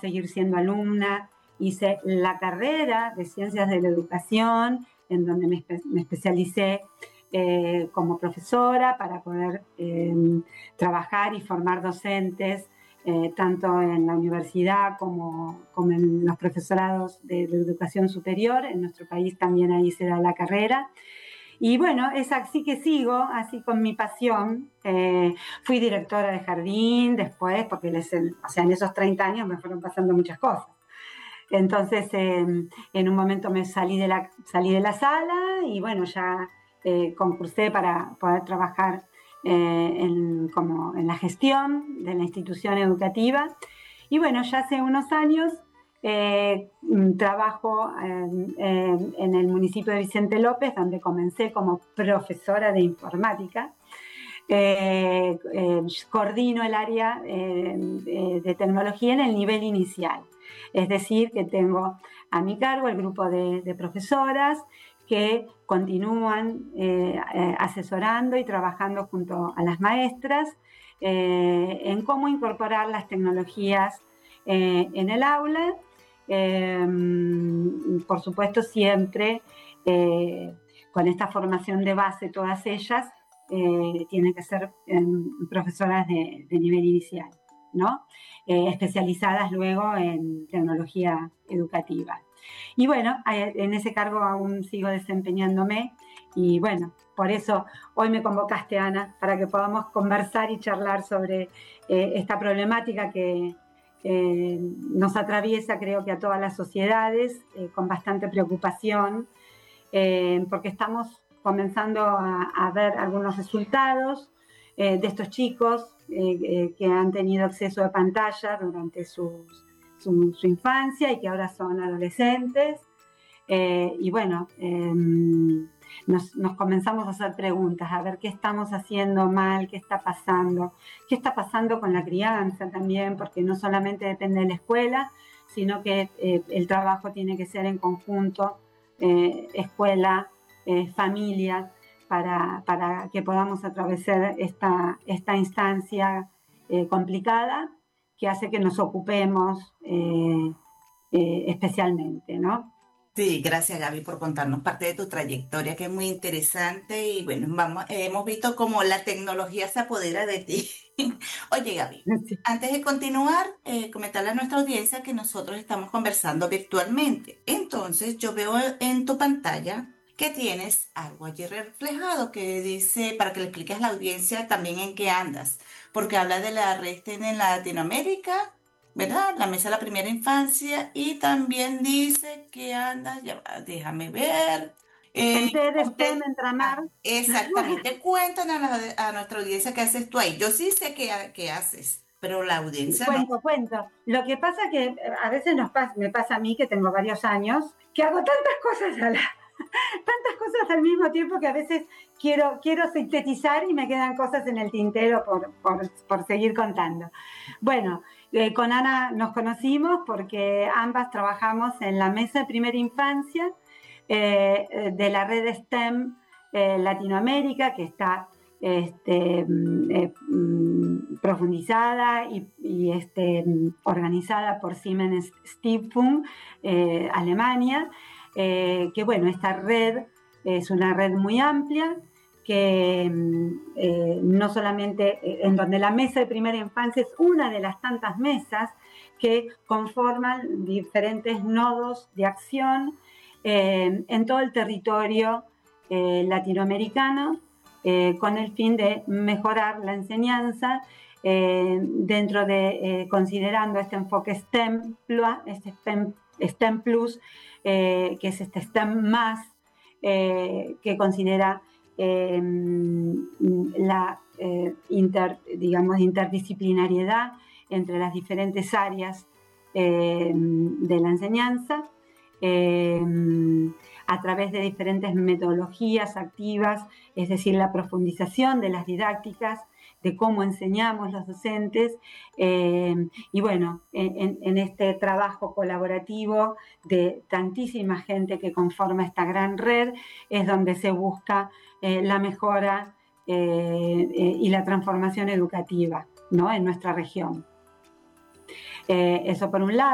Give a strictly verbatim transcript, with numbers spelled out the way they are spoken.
seguir siendo alumna. Hice la carrera de Ciencias de la Educación, en donde me, espe me especialicé eh, como profesora para poder eh, trabajar y formar docentes, eh, tanto en la universidad como, como en los profesorados de, de educación superior. En nuestro país también ahí se da la carrera. Y bueno, es así que sigo, así con mi pasión. Eh, fui directora de jardín después, porque les, o sea, en esos treinta años me fueron pasando muchas cosas. Entonces, eh, en un momento me salí de la, salí de la sala y bueno, ya eh, concursé para poder trabajar eh, en, como en la gestión de la institución educativa. Y bueno, ya hace unos años eh, trabajo en, en, en el municipio de Vicente López, donde comencé como profesora de informática. Eh, eh, coordino el área eh, de, de tecnología en el nivel inicial. Es decir, que tengo a mi cargo el grupo de, de profesoras que continúan eh, eh, asesorando y trabajando junto a las maestras eh, en cómo incorporar las tecnologías eh, en el aula. Eh, por supuesto, siempre eh, con esta formación de base, todas ellas eh, tienen que ser eh, profesoras de, de nivel inicial, ¿no? Eh, especializadas luego en tecnología educativa. Y bueno, en ese cargo aún sigo desempeñándome y bueno, por eso hoy me convocaste, Ana, para que podamos conversar y charlar sobre eh, esta problemática que eh, nos atraviesa, creo que a todas las sociedades, eh, con bastante preocupación, eh, porque estamos comenzando a, a ver algunos resultados eh, de estos chicos eh, eh, que han tenido acceso a pantalla durante sus, su, su infancia y que ahora son adolescentes. Eh, y bueno, eh, nos, nos comenzamos a hacer preguntas, a ver qué estamos haciendo mal, qué está pasando, qué está pasando con la crianza también, porque no solamente depende de la escuela, sino que eh, el trabajo tiene que ser en conjunto, eh, escuela, eh, familia, para, para que podamos atravesar esta, esta instancia eh, complicada que hace que nos ocupemos eh, eh, especialmente, ¿no? Sí, gracias Gaby por contarnos parte de tu trayectoria que es muy interesante y bueno, vamos, eh, hemos visto cómo la tecnología se apodera de ti. Oye Gaby, Sí. antes de continuar, eh, comentarle a nuestra audiencia que nosotros estamos conversando virtualmente. Entonces yo veo en tu pantalla que tienes algo allí reflejado que dice, para que le expliques a la audiencia también en qué andas, porque habla de la red TEN en Latinoamérica, ¿verdad? La mesa de la primera infancia y también dice que andas, ya va, déjame ver. En Eh, T de STEM, usted, Entramar. ah, exactamente, cuéntanos a, la- a nuestra audiencia qué haces tú ahí. Yo sí sé qué, ha- qué haces, pero la audiencia no. Cuento, cuento. Lo que pasa que eh, a veces nos pasa, me pasa a mí, que tengo varios años, que hago tantas cosas a la, tantas cosas al mismo tiempo que a veces quiero, quiero sintetizar y me quedan cosas en el tintero por, por, por seguir contando. Bueno, eh, con Ana nos conocimos porque ambas trabajamos en la mesa de primera infancia eh, de la red STEM eh, Latinoamérica, que está este, eh, profundizada y, y este, organizada por Siemens Stiftung, eh, Alemania, eh, que bueno, esta red es una red muy amplia, que eh, no solamente, eh, en donde la mesa de primera infancia es una de las tantas mesas que conforman diferentes nodos de acción eh, en todo el territorio eh, latinoamericano, eh, con el fin de mejorar la enseñanza eh, dentro de, eh, considerando este enfoque STEM, este STEM, STEM Plus, eh, que es este STEM más, eh, que considera eh, la eh, inter, digamos, interdisciplinariedad entre las diferentes áreas eh, de la enseñanza, eh, a través de diferentes metodologías activas, es decir, la profundización de las didácticas, de cómo enseñamos los docentes, eh, y bueno, en, en este trabajo colaborativo de tantísima gente que conforma esta gran red, es donde se busca eh, la mejora eh, eh, y la transformación educativa, ¿no?, en nuestra región. Eh, eso por un lado.